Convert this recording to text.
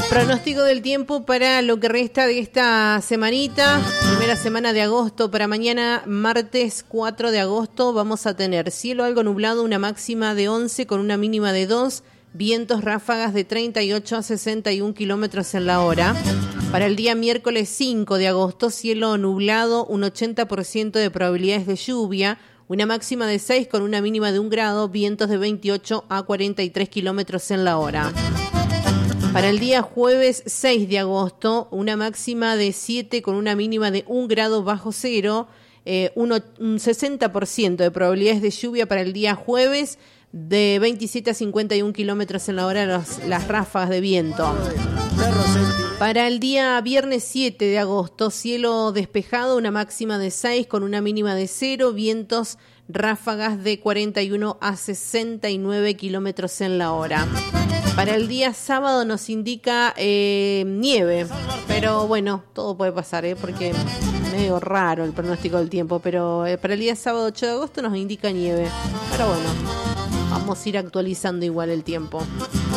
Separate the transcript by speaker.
Speaker 1: Pronóstico del tiempo para lo que resta de esta semanita, primera semana de agosto. Para mañana, martes 4 de agosto, vamos a tener cielo algo nublado, una máxima de 11 con una mínima de 2, vientos ráfagas de 38 a 61 kilómetros en la hora. Para el día miércoles 5 de agosto, cielo nublado, un 80% de probabilidades de lluvia, una máxima de 6 con una mínima de 1 grado, vientos de 28 a 43 kilómetros en la hora. Para el día jueves 6 de agosto, una máxima de 7 con una mínima de 1 grado bajo cero, un 60% de probabilidades de lluvia para el día jueves, de 27 a 51 kilómetros en la hora las ráfagas de viento. Para el día viernes 7 de agosto, cielo despejado, una máxima de 6 con una mínima de 0, vientos ráfagas de 41 a 69 kilómetros en la hora. Para el día sábado nos indica nieve, pero bueno, todo puede pasar, porque es medio raro el pronóstico del tiempo, pero para el día sábado 8 de agosto nos indica nieve. Pero bueno, vamos a ir actualizando igual el tiempo.